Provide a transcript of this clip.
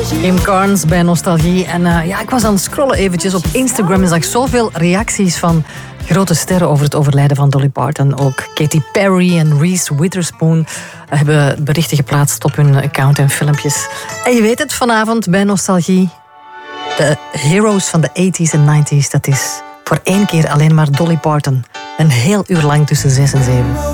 Kim Carnes bij Nostalgie. En ik was aan het scrollen eventjes op Instagram en zag zoveel reacties van grote sterren over het overlijden van Dolly Parton. Ook Katy Perry en Reese Witherspoon hebben berichten geplaatst op hun account en filmpjes. En je weet het, vanavond bij Nostalgie, de heroes van de 80s en 90s, dat is voor één keer alleen maar Dolly Parton. Een heel uur lang tussen 6 en 7.